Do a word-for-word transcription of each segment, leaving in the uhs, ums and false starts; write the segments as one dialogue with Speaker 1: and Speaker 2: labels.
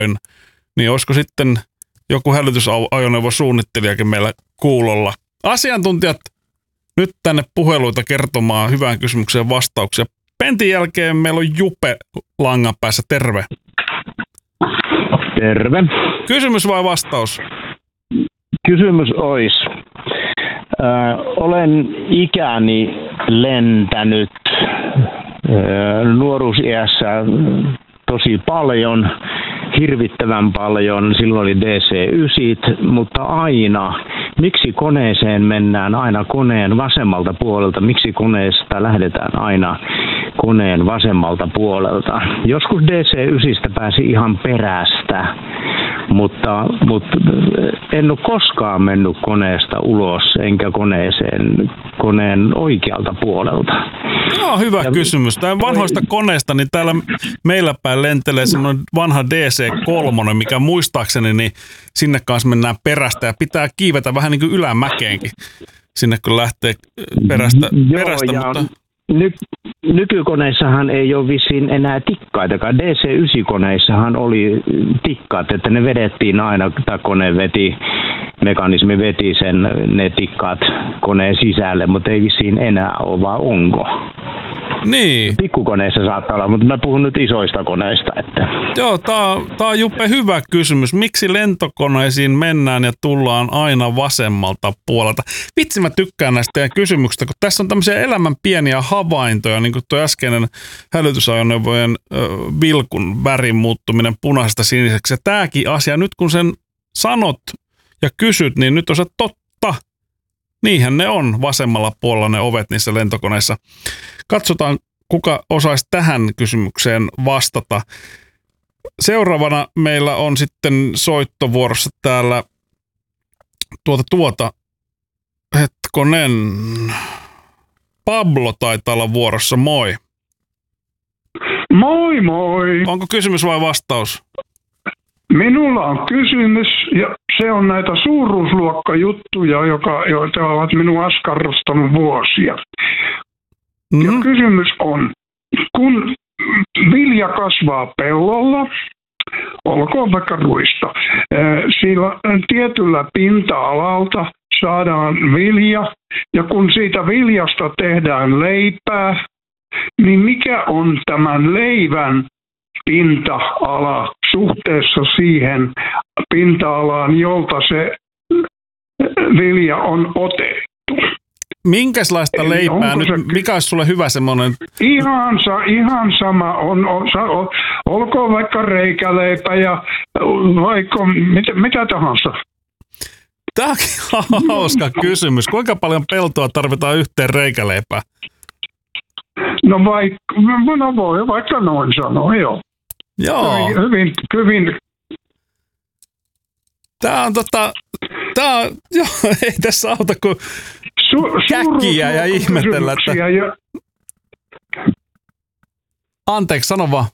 Speaker 1: niin olisiko sitten joku hälytysajoneuvosuunnittelijakin meillä kuulolla. Asiantuntijat nyt tänne puheluita kertomaan hyvään kysymykseen vastauksia. Pentin jälkeen meillä on Jupe langan päässä. Terve.
Speaker 2: Terve.
Speaker 1: Kysymys vai vastaus?
Speaker 2: Kysymys olisi. Ö, olen ikäni lentänyt ö, nuoruusiässä tosi paljon, hirvittävän paljon. Silloin oli D C yhdeksän, mutta aina. Miksi koneeseen mennään aina koneen vasemmalta puolelta? Miksi koneesta lähdetään aina koneen vasemmalta puolelta? Joskus D C yhdeksän pääsi ihan perästä, mutta, mutta en ole koskaan mennyt koneesta ulos enkä koneeseen koneen oikealta puolelta.
Speaker 1: No, hyvä ja kysymys. Tämä vanhoista koneista, niin täällä meillä päin lentelee semmoinen vanha D C kolme, mikä muistaakseni, niin sinne kanssa mennään perästä ja pitää kiivetä vähän niin kuin ylämäkeenkin sinne, kun lähtee perästä.
Speaker 2: Joo,
Speaker 1: perästä
Speaker 2: ja
Speaker 1: mutta...
Speaker 2: ny- nykykoneissahan ei ole vissiin enää tikkaitakaan. D C yhdeksän-koneissahan oli tikkaat, että ne vedettiin aina, tai kone veti, mekanismi veti sen, ne tikkaat koneen sisälle, mutta ei vissiin enää ole, vaan onko?
Speaker 1: Niin.
Speaker 2: Pikkukoneissa saattaa olla, mutta mä puhun nyt isoista koneista. Että.
Speaker 1: Joo, tää, tää on Juppe hyvä kysymys. Miksi lentokoneisiin mennään ja tullaan aina vasemmalta puolelta? Vitsi, mä tykkään näistä teidän kysymyksistä, kun tässä on tämmöisiä elämän pieniä havaintoja, niin kuin tuo äskeinen hälytysajoneuvojen ö, vilkun värin muuttuminen punaisesta siniseksi. Ja tääkin asia, nyt kun sen sanot ja kysyt, niin nyt on se totta. Niinhän ne on vasemmalla puolella ne ovet niissä lentokoneissa. Katsotaan, kuka osaisi tähän kysymykseen vastata. Seuraavana meillä on sitten soittovuorossa täällä tuota tuota, hetkonen, Pablo taitaa olla vuorossa, moi.
Speaker 3: Moi moi.
Speaker 1: Onko kysymys vai vastaus?
Speaker 3: Minulla on kysymys, ja se on näitä suuruusluokkajuttuja, joka, joita ovat minua askarrustanut vuosia. Mm-hmm. Ja kysymys on, kun vilja kasvaa pellolla, olkoon vaikka ruista, sillä tietyllä pinta-alalta saadaan vilja, ja kun siitä viljasta tehdään leipää, niin mikä on tämän leivän pinta-ala suhteessa siihen pinta-alaan, jolta se vilja on otettu?
Speaker 1: Minkälaista leipää nyt, se, mikä olisi sulle hyvä semmoinen?
Speaker 3: Ihan, ihan sama, on, on, on, olkoon vaikka reikäleipä ja vaikka mitä, mitä tahansa.
Speaker 1: Tämä on hauska kysymys. Kuinka paljon peltoa tarvitaan yhteen reikäleipään?
Speaker 3: No, vaikka, no voi vaikka noin sanoa, joo.
Speaker 1: Joo.
Speaker 3: Hyvin, hyvin.
Speaker 1: Tämä on tota, tämä on, joo, ei tässä auta kuin Su- käkkiä ja ihmetellä, että... Ja... Anteeksi, sano vaan.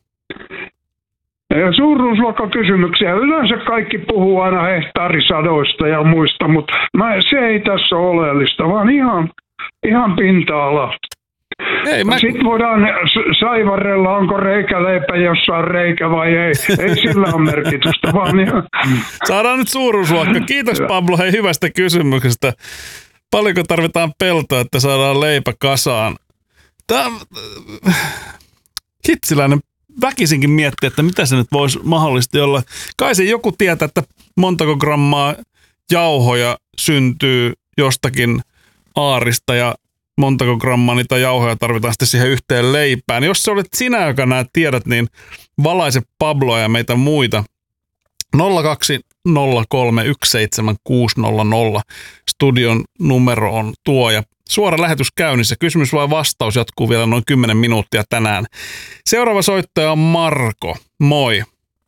Speaker 3: Suuruusluokkakysymyksiä. Yleensä kaikki puhuu aina hehtaarisadoista ja muista, mutta mä, se ei tässä ole oleellista, vaan ihan, ihan pinta-ala.
Speaker 1: Ei, mä...
Speaker 3: Sitten voidaan saivarrella, onko reikäleipä jossain reikä vai ei. Ei sillä ole merkitystä, vaan ihan...
Speaker 1: Saadaan nyt suuruusluokka. Kiitos Pablo, hei hyvästä kysymyksestä. Paljonko tarvitaan peltoa, että saadaan leipä kasaan? Tämä hitsiläinen väkisinkin miettii, että mitä se nyt voisi mahdollisesti olla. Kai se joku tietää, että montako grammaa jauhoja syntyy jostakin aarista ja montako grammaa niitä jauhoja tarvitaan sitten siihen yhteen leipään. Jos se olet sinä, joka nämä tiedät, niin valaise Pabloa ja meitä muita. nolla kaksi nolla kolme yksi seitsemän kuusi nolla nolla. Studion numero on tuo ja suora lähetys käynnissä. Kysymys vai vastaus jatkuu vielä noin kymmenen minuuttia tänään. Seuraava soittaja on Marko. Moi.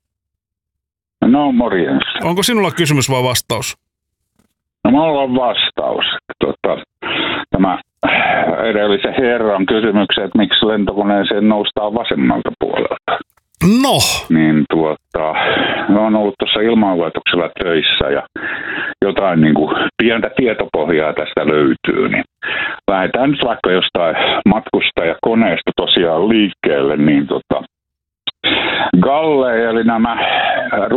Speaker 4: No morjens.
Speaker 1: Onko sinulla kysymys vai vastaus?
Speaker 4: No mulla on vastaus. Tuota, tämä edellisen herran kysymyksen, että miksi lentokoneeseen noustaan vasemmalta puolelta.
Speaker 1: No.
Speaker 4: Niin tuota, on ollut tuossa ilmaanluotoksella töissä ja jotain niin kuin pientä tietopohjaa tästä löytyy. Niin lähdetään nyt vaikka jostain matkustajakoneesta tosiaan liikkeelle, niin tota, Galleja, eli nämä